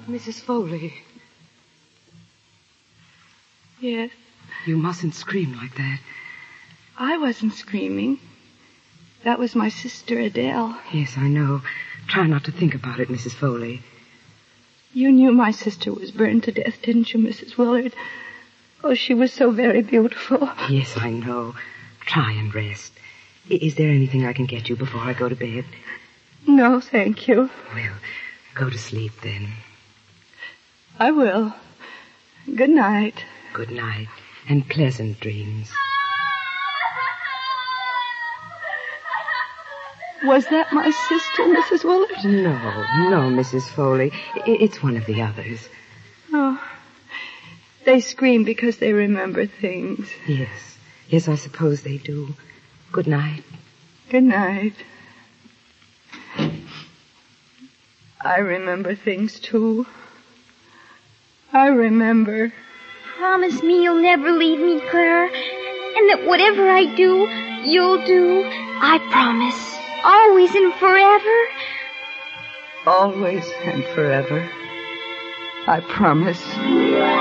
Mrs. Foley. Yes? You mustn't scream like that. I wasn't screaming. That was my sister Adele. Yes, I know. Try not to think about it, Mrs. Foley. You knew my sister was burned to death, didn't you, Mrs. Willard? Oh, she was so very beautiful. Yes, I know. Try and rest. Is there anything I can get you before I go to bed? No, thank you. Well, go to sleep then. I will. Good night. Good night, and pleasant dreams. Was that my sister, Mrs. Willard? No, Mrs. Foley. It's one of the others. Oh. They scream because they remember things. Yes, I suppose they do. Good night. Good night. I remember things, too. I remember. Promise me you'll never leave me, Clara, and that whatever I do, you'll do. I promise. Always and forever. Always and forever. I promise.